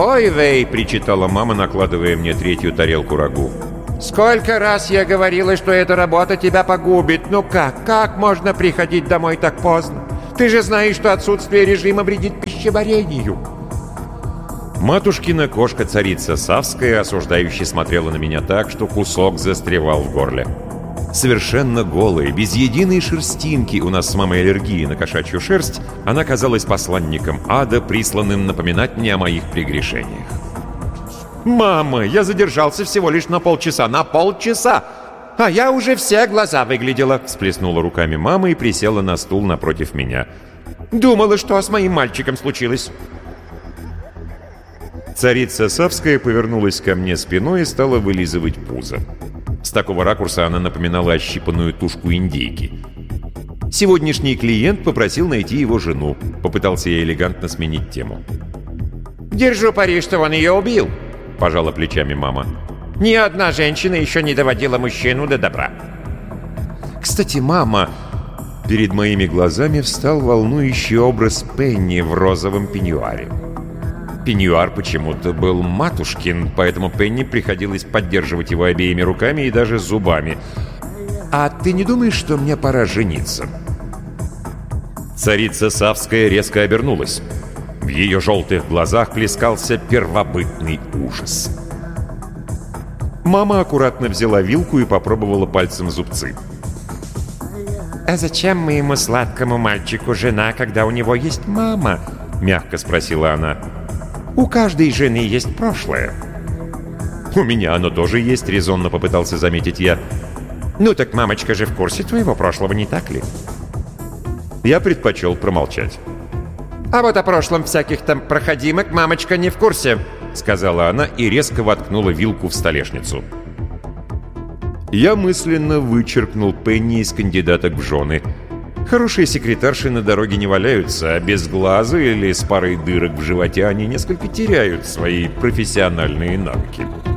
«Ой, вей!» — причитала мама, накладывая мне третью тарелку рагу. «Сколько раз я говорила, что эта работа тебя погубит! Ну как? Как можно приходить домой так поздно? Ты же знаешь, что отсутствие режима вредит пищеварению!» Матушкина кошка-царица Савская осуждающе смотрела на меня так, что кусок застревал в горле. Совершенно голая, без единой шерстинки, у нас с мамой аллергии на кошачью шерсть, она казалась посланником ада, присланным напоминать мне о моих прегрешениях. «Мама, я задержался всего лишь на полчаса! На полчаса! А я уже все глаза выглядела!» Всплеснула руками мама и присела на стул напротив меня. «Думала, что с моим мальчиком случилось!» Царица Савская повернулась ко мне спиной и стала вылизывать пузо. С такого ракурса она напоминала ощипанную тушку индейки. Сегодняшний клиент попросил найти его жену. Попытался я элегантно сменить тему. «Держу пари, что он ее убил!» — пожала плечами мама. «Ни одна женщина еще не доводила мужчину до добра!» «Кстати, мама...» Перед моими глазами встал волнующий образ Пенни в розовом пеньюаре. Пеньюар почему-то был матушкин, поэтому Пенни приходилось поддерживать его обеими руками и даже зубами. «А ты не думаешь, что мне пора жениться?» Царица Савская резко обернулась. В ее желтых глазах плескался первобытный ужас. Мама аккуратно взяла вилку и попробовала пальцем зубцы. «А зачем моему сладкому мальчику жена, когда у него есть мама?» — мягко спросила она. «У каждой жены есть прошлое». «У меня оно тоже есть», — резонно попытался заметить я. «Ну так мамочка же в курсе твоего прошлого, не так ли?» Я предпочел промолчать. «А вот о прошлом всяких там проходимок мамочка не в курсе», — сказала она и резко воткнула вилку в столешницу. Я мысленно вычеркнул Пенни из кандидаток в жены. Хорошие секретарши на дороге не валяются, а без глаза или с парой дырок в животе они несколько теряют свои профессиональные навыки.